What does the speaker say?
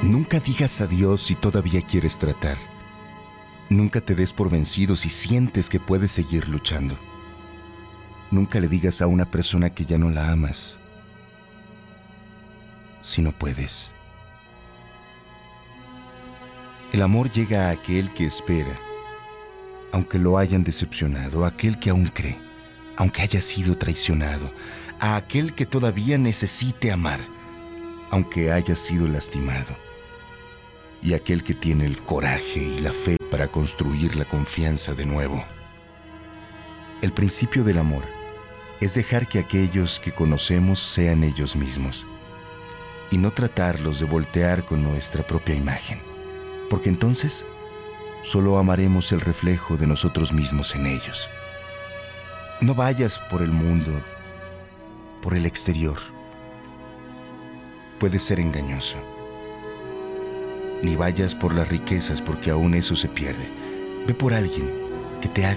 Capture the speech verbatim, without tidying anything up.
Nunca digas adiós si todavía quieres tratar. Nunca te des por vencido si sientes que puedes seguir luchando. Nunca le digas a una persona que ya no la amas si no puedes. El amor llega a aquel que espera, aunque lo hayan decepcionado, a aquel que aún cree, aunque haya sido traicionado, a aquel que todavía necesite amar, aunque haya sido lastimado, y a aquel que tiene el coraje y la fe para construir la confianza de nuevo. El principio del amor es dejar que aquellos que conocemos sean ellos mismos y no tratarlos de voltear con nuestra propia imagen, porque entonces solo amaremos el reflejo de nosotros mismos en ellos. No vayas por el mundo, por el exterior. Puede ser engañoso. Ni vayas por las riquezas, porque aún eso se pierde. Ve por alguien que te haga